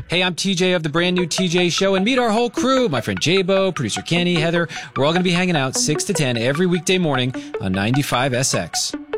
Hey, I'm TJ of the brand new TJ Show, and meet our whole crew. My friend Jabo, producer Kenny, Heather. We're all going to be hanging out 6 to 10 every weekday morning on 95SX.